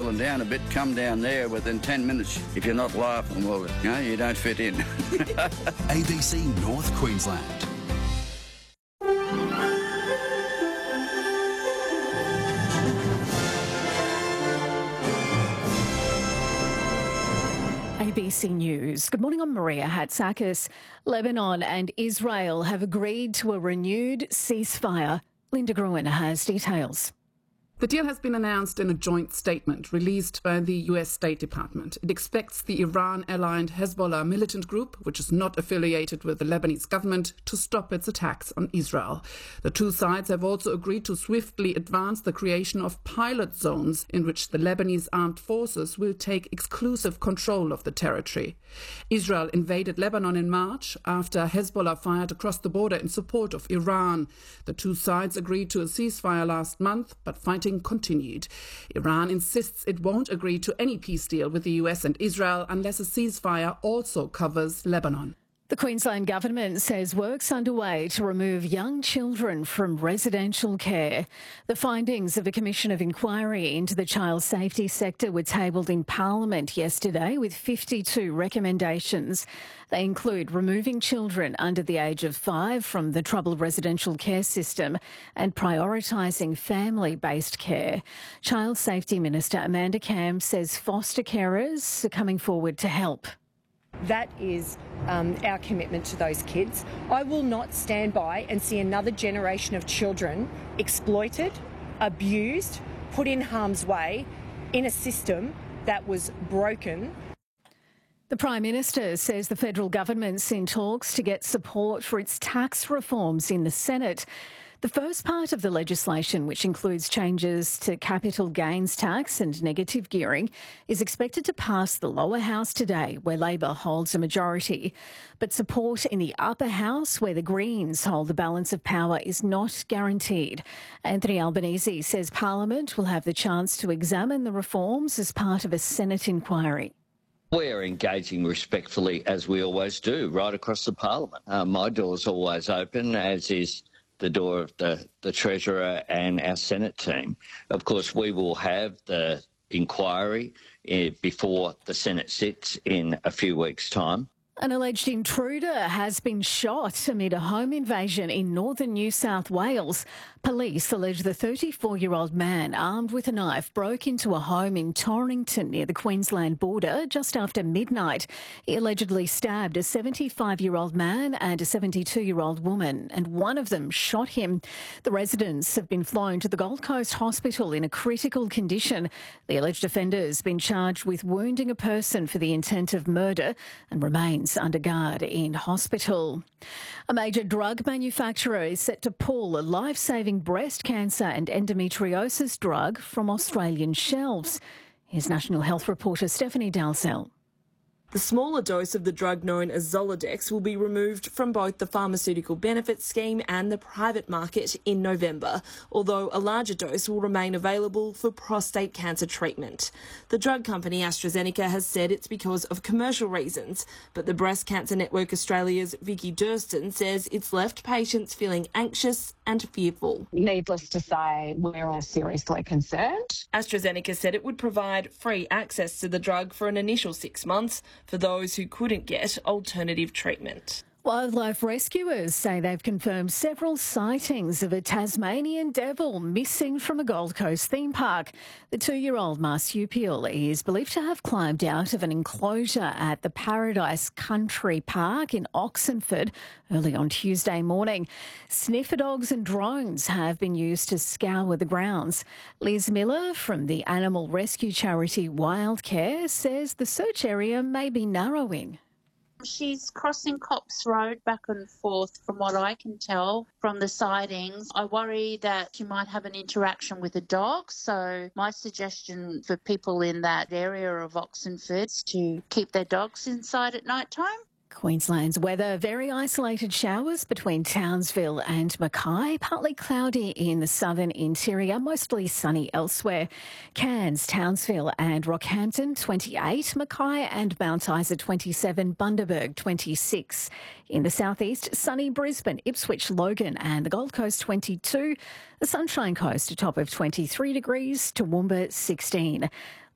settling down a bit, come down there within 10 minutes. If you're not laughing, well, you don't fit in. ABC North Queensland. ABC News. Good morning, I'm Maria Hatzakis. Lebanon and Israel have agreed to a renewed ceasefire. Linda Gruen has details. The deal has been announced in a joint statement released by the US State Department. It expects the Iran-aligned Hezbollah militant group, which is not affiliated with the Lebanese government, to stop its attacks on Israel. The two sides have also agreed to swiftly advance the creation of pilot zones in which the Lebanese armed forces will take exclusive control of the territory. Israel invaded Lebanon in March after Hezbollah fired across the border in support of Iran. The two sides agreed to a ceasefire last month, but fighting continued. Iran insists it won't agree to any peace deal with the US and Israel unless a ceasefire also covers Lebanon. The Queensland Government says work's underway to remove young children from residential care. The findings of a commission of inquiry into the child safety sector were tabled in Parliament yesterday with 52 recommendations. They include removing children under the age of 5 from the troubled residential care system and prioritising family-based care. Child Safety Minister Amanda Camp says foster carers are coming forward to help. That is our commitment to those kids. I will not stand by and see another generation of children exploited, abused, put in harm's way in a system that was broken. The Prime Minister says the federal government's in talks to get support for its tax reforms in the Senate. The first part of the legislation, which includes changes to capital gains tax and negative gearing, is expected to pass the lower house today, where Labor holds a majority. But support in the upper house, where the Greens hold the balance of power, is not guaranteed. Anthony Albanese says Parliament will have the chance to examine the reforms as part of a Senate inquiry. We're engaging respectfully, as we always do, right across the Parliament. My door's always open, as is the door of the Treasurer and our Senate team. Of course, we will have the inquiry before the Senate sits in a few weeks' time. An alleged intruder has been shot amid a home invasion in northern New South Wales. Police allege the 34-year-old man armed with a knife broke into a home in Torrington near the Queensland border just after midnight. He allegedly stabbed a 75-year-old man and a 72-year-old woman, and one of them shot him. The residents have been flown to the Gold Coast Hospital in a critical condition. The alleged offender has been charged with wounding a person for the intent of murder and remains under guard in hospital. A major drug manufacturer is set to pull a life-saving breast cancer and endometriosis drug from Australian shelves. Here's National Health reporter Stephanie Dalzell. The smaller dose of the drug known as Zoladex will be removed from both the pharmaceutical benefits scheme and the private market in November, although a larger dose will remain available for prostate cancer treatment. The drug company AstraZeneca has said it's because of commercial reasons, but the Breast Cancer Network Australia's Vicky Durston says it's left patients feeling anxious and fearful. Needless to say, we're all seriously concerned. AstraZeneca said it would provide free access to the drug for an initial 6 months for those who couldn't get alternative treatment. Wildlife rescuers say they've confirmed several sightings of a Tasmanian devil missing from a Gold Coast theme park. The 2-year-old marsupial is believed to have climbed out of an enclosure at the Paradise Country Park in Oxenford early on Tuesday morning. Sniffer dogs and drones have been used to scour the grounds. Liz Miller from the animal rescue charity Wildcare says the search area may be narrowing. She's crossing Cops Road back and forth from what I can tell from the sightings. I worry that she might have an interaction with a dog, so my suggestion for people in that area of Oxenford is to keep their dogs inside at night time. Queensland's weather, very isolated showers between Townsville and Mackay, partly cloudy in the southern interior, mostly sunny elsewhere. Cairns, Townsville and Rockhampton 28, Mackay and Mount Isa 27, Bundaberg 26. In the southeast, sunny Brisbane, Ipswich, Logan and the Gold Coast 22. The Sunshine Coast a top of 23 degrees, Toowoomba 16.